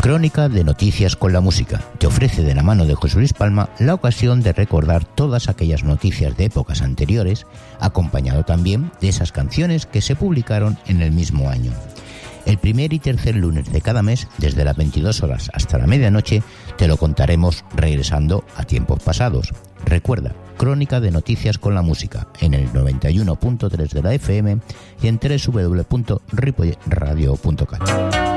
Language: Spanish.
Crónica de Noticias con la Música te ofrece de la mano de José Luis Palma la ocasión de recordar todas aquellas noticias de épocas anteriores, acompañado también de esas canciones que se publicaron en el mismo año. El primer y tercer lunes de cada mes, desde las 22 horas hasta la medianoche, te lo contaremos regresando a tiempos pasados. Recuerda, Crónica de Noticias con la Música, en el 91.3 de la FM y en www.ripolletradio.cat.